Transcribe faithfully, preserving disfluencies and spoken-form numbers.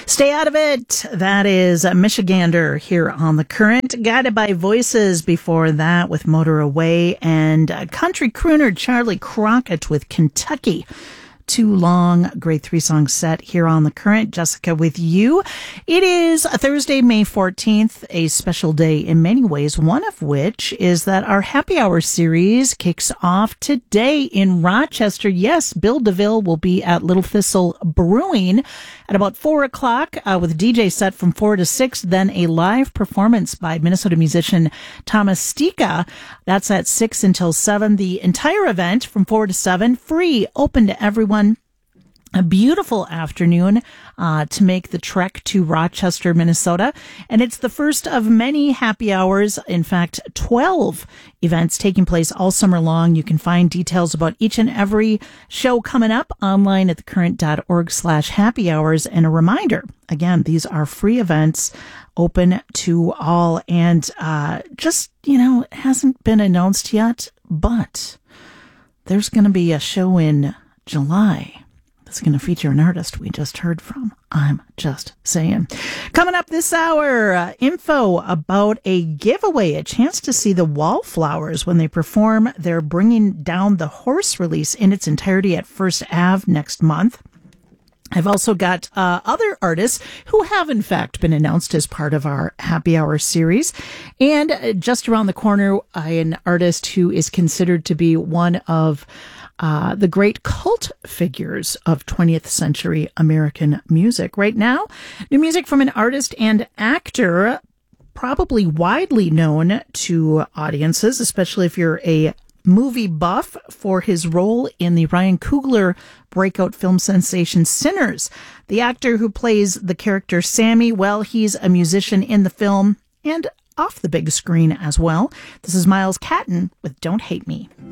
Stay out of it. That is Michigander here on The Current. Guided by Voices before that with Motor Away, and country crooner Charlie Crockett with Kentucky. Too long, great three-song set here on The Current. Jessica with you. It is Thursday, May fourteenth, a special day in many ways, one of which is that our Happy Hour series kicks off today in Rochester. Yes, Bill DeVille will be at Little Thistle Brewing at about four o'clock uh, with a D J set from four to six, then a live performance by Minnesota musician Thomas Stika. That's at six until seven. The entire event from four to seven, free, open to everyone. A beautiful afternoon uh, to make the trek to Rochester, Minnesota. And it's the first of many happy hours. In fact, twelve events taking place all summer long. You can find details about each and every show coming up online at thecurrent.org slash happy hours. And a reminder, again, these are free events open to all. And uh, just, you know, it hasn't been announced yet, but there's going to be a show in July that's going to feature an artist we just heard from. I'm just saying. Coming up this hour, uh, info about a giveaway, a chance to see the Wallflowers when they perform their Bringing Down the Horse release in its entirety at First Avenue next month. I've also got uh, other artists who have, in fact, been announced as part of our Happy Hour series. And uh, just around the corner, uh, an artist who is considered to be one of uh, the great cult figures of twentieth century American music. Right now, new music from an artist and actor probably widely known to audiences, especially if you're a movie buff, for his role in the Ryan Coogler breakout film sensation Sinners. The actor who plays the character Sammy, well, he's a musician in the film and off the big screen as well. This is Miles Catton with Don't Hate Me.